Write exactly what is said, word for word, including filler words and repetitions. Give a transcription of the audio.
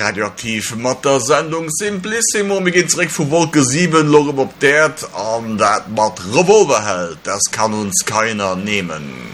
Radioaktiv mat der Sendung Simplissimo mir gehen direkt vu Wolke sieben Lo op der an dat mat Revolver hält, das kann uns keiner nehmen.